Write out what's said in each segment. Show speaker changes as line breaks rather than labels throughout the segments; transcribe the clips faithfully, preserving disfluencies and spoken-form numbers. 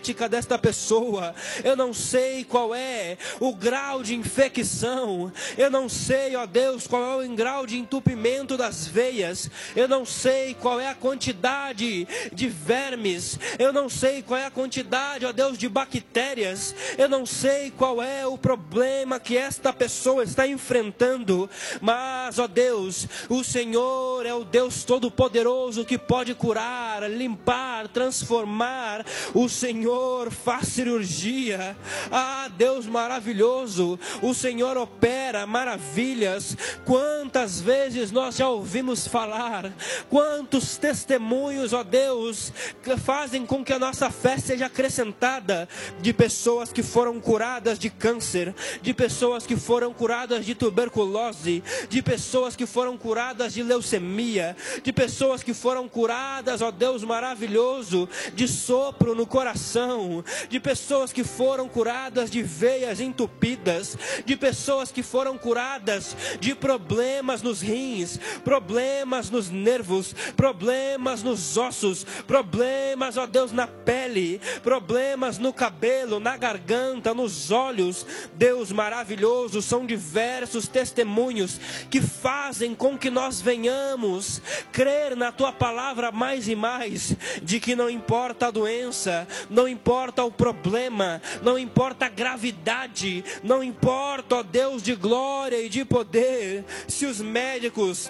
genética desta pessoa, eu não sei qual é o grau de infecção, eu não sei, ó Deus, qual é o grau de entupimento das veias, eu não sei qual é a quantidade de vermes, eu não sei qual é a quantidade, ó Deus, de bactérias, eu não sei qual é o problema que esta pessoa está enfrentando, mas, ó Deus, o Senhor é o Deus Todo-Poderoso que pode curar, limpar, transformar. O Senhor faz cirurgia. Ah, Deus maravilhoso, o Senhor opera maravilhas. Quantas vezes nós já ouvimos falar, quantos testemunhos, ó Deus, fazem com que a nossa fé seja acrescentada, de pessoas que foram curadas de câncer, de pessoas que foram curadas de tuberculose, de pessoas que foram curadas de leucemia, de pessoas que foram curadas, ó Deus maravilhoso, de sopro no coração, de pessoas que foram curadas de veias entupidas, de pessoas que foram curadas de problemas nos rins, problemas nos nervos, problemas nos ossos, problemas, ó Deus, na pele, problemas no cabelo, na garganta, nos olhos. Deus maravilhoso, são diversos testemunhos que fazem com que nós venhamos crer na Tua palavra mais e mais, de que não importa a doença, não importa o problema, não importa a gravidade, não importa, ó Deus de glória e de poder, se os médicos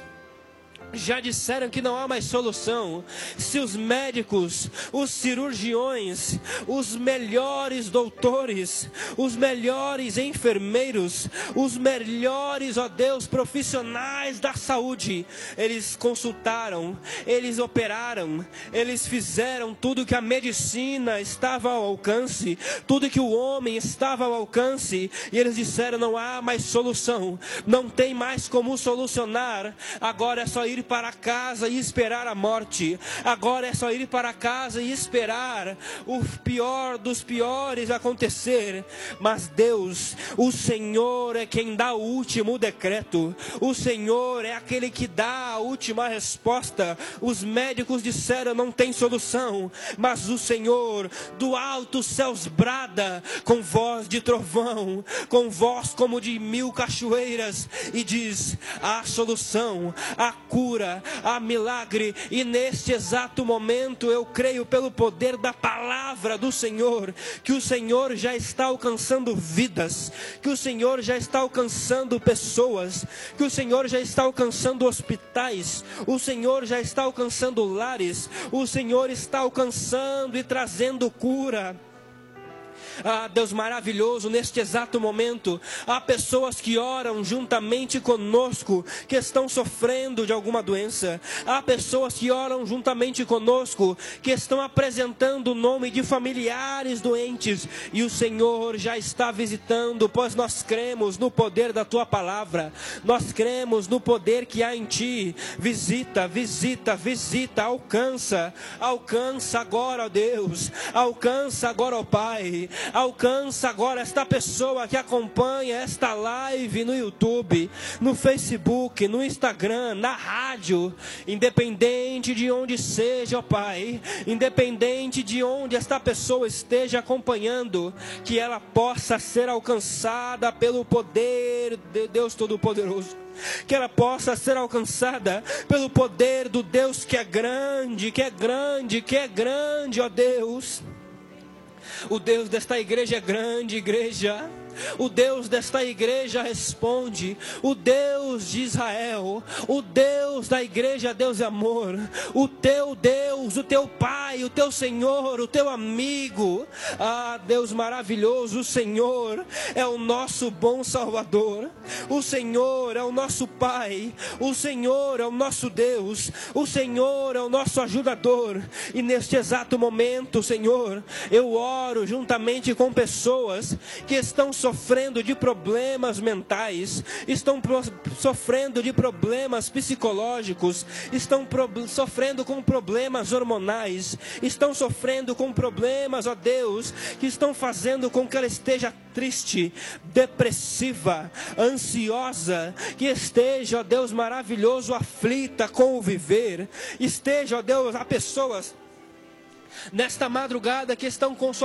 já disseram que não há mais solução, se os médicos, os cirurgiões, os melhores doutores, os melhores enfermeiros, os melhores, ó Deus, profissionais da saúde, eles consultaram, eles operaram, eles fizeram tudo que a medicina estava ao alcance, tudo que o homem estava ao alcance, e eles disseram: não há mais solução, não tem mais como solucionar, agora é só ir para casa e esperar a morte, agora é só ir para casa e esperar o pior dos piores acontecer. Mas Deus, o Senhor é quem dá o último decreto, o Senhor é aquele que dá a última resposta. Os médicos disseram: não tem solução, mas o Senhor do alto céus brada com voz de trovão, com voz como de mil cachoeiras, e diz: há solução, há cura, há milagre. E neste exato momento eu creio, pelo poder da palavra do Senhor, que o Senhor já está alcançando vidas, que o Senhor já está alcançando pessoas, que o Senhor já está alcançando hospitais, o Senhor já está alcançando lares, o Senhor está alcançando e trazendo cura. Ah, Deus maravilhoso, neste exato momento, há pessoas que oram juntamente conosco, que estão sofrendo de alguma doença. Há pessoas que oram juntamente conosco, que estão apresentando o nome de familiares doentes, e o Senhor já está visitando, pois nós cremos no poder da Tua palavra, nós cremos no poder que há em Ti. Visita, visita, visita, alcança, alcança agora, ó Deus, alcança agora, ó Pai. Alcança agora esta pessoa que acompanha esta live no YouTube, no Facebook, no Instagram, na rádio, independente de onde seja, ó Pai, independente de onde esta pessoa esteja acompanhando, que ela possa ser alcançada pelo poder de Deus Todo-Poderoso, que ela possa ser alcançada pelo poder do Deus que é grande, que é grande, que é grande, ó Deus. O Deus desta igreja é grande, igreja. O Deus desta igreja responde. O Deus de Israel, o Deus da igreja, Deus é amor. O teu Deus, o teu Pai, o teu Senhor, o teu amigo. Ah, Deus maravilhoso, o Senhor é o nosso bom Salvador. O Senhor é o nosso Pai. O Senhor é o nosso Deus. O Senhor é o nosso ajudador. E neste exato momento, Senhor, eu oro juntamente com pessoas que estão sofrendo de problemas mentais, estão pro, sofrendo de problemas psicológicos, estão pro, sofrendo com problemas hormonais, estão sofrendo com problemas, ó Deus, que estão fazendo com que ela esteja triste, depressiva, ansiosa, que esteja, ó Deus maravilhoso, aflita com o viver, esteja, ó Deus, há pessoas nesta madrugada que estão com sua